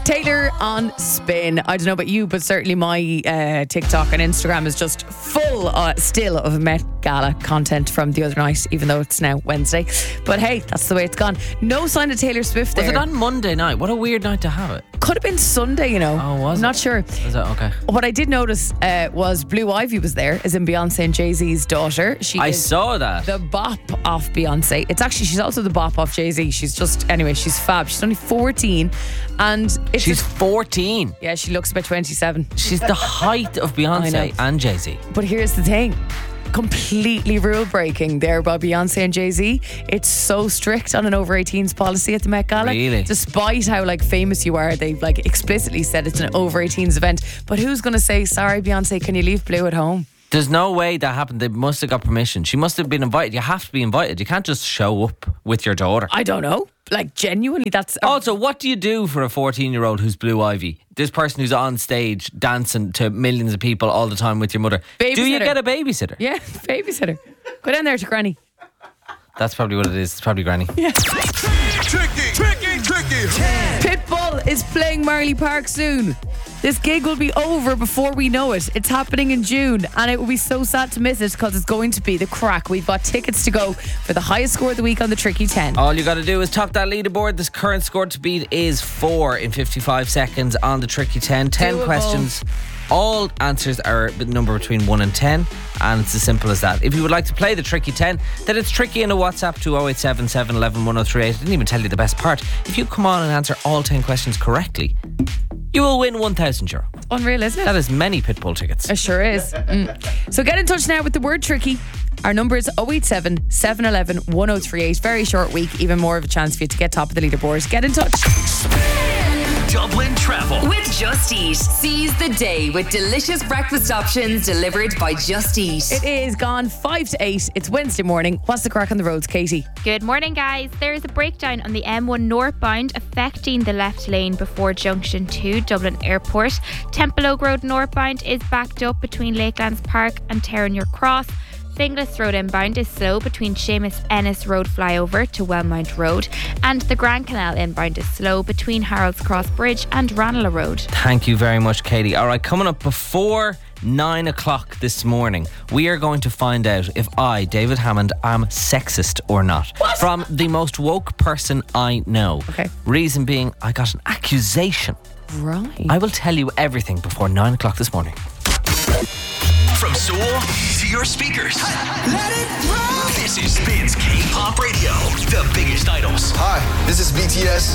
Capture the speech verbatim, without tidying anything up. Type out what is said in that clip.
Taylor on Spin. I don't know about you, but certainly my uh, TikTok and Instagram is just full uh, still of Met Gala content from the other night, even though it's now Wednesday. But hey, that's the way it's gone. No sign of Taylor Swift there. Was it on Monday night? What a weird night to have it. Could have been Sunday, you know. Oh, was I'm it? not sure. Is that okay? What I did notice uh, was Blue Ivy was there, as in Beyonce and Jay-Z's daughter. She I is saw that. the bop off Beyonce. It's actually, she's also the bop off Jay-Z. She's just, anyway, she's fab. She's only fourteen. And it's She's a- fourteen. yeah, she looks about twenty-seven. She's the height of I know. Beyonce and Jay-Z. But here's the thing. Completely rule breaking there by Beyonce and Jay-Z. It's so strict on an over eighteens policy at the Met Gala. Really? Despite how like famous you are, they've like explicitly said it's an over eighteens event. But who's going to say, sorry Beyonce, can you leave Blue at home? There's no way that happened. They must have got permission. She must have been invited. You have to be invited. You can't just show up with your daughter. I don't know. Like genuinely, that's a- Also, what do you do for a fourteen-year-old who's Blue Ivy? This person who's on stage dancing to millions of people all the time with your mother. Do you Babysitter. get a babysitter? yeah, babysitter. Go down there to Granny. That's probably what it is. It's probably Granny. Tricky, tricky, tricky. Pitbull is playing Marley Park soon. This gig will be over before we know it. It's happening in June, and it will be so sad to miss it because it's going to be the crack. We've got tickets to go for the highest score of the week on the Tricky ten. All you got to do is top that leaderboard. This current score to beat is four in fifty-five seconds on the Tricky ten. ten Doable. questions. All answers are a number between one and ten, and it's as simple as that. If you would like to play the Tricky ten, then it's tricky in a WhatsApp to oh eight seven seven, one one, one oh three eight. I didn't even tell you the best part. If you come on and answer all ten questions correctly, you will win one thousand euro. Unreal, isn't it? That is many Pitbull tickets. It sure is. Mm. So get in touch now with the word tricky. Our number is oh eight seven, seven one one, one oh three eight. Very short week, even more of a chance for you to get top of the leaderboard. Get in touch. Dublin Travel. With Just Eat. Seize the day with delicious breakfast options delivered by Just Eat. It is gone five to eight. It's Wednesday morning. What's the crack on the roads, Katie? Good morning, guys. There is a breakdown on the M one northbound affecting the left lane before junction to Dublin Airport. Temple Oak Road northbound is backed up between Lakelands Park and Terenure Cross. Finglas Road inbound is slow between Seamus Ennis Road flyover to Wellmount Road, and the Grand Canal inbound is slow between Harold's Cross Bridge and Ranelagh Road. Thank you very much, Katie. All right, coming up before nine o'clock this morning, we are going to find out if I, David Hammond, am sexist or not. What? From the most woke person I know. Okay. Reason being, I got an accusation. Right. I will tell you everything before nine o'clock this morning. From Seoul to your speakers. Let it roll. This is Spins K-Pop Radio. The biggest idols. Hi, this is B T S.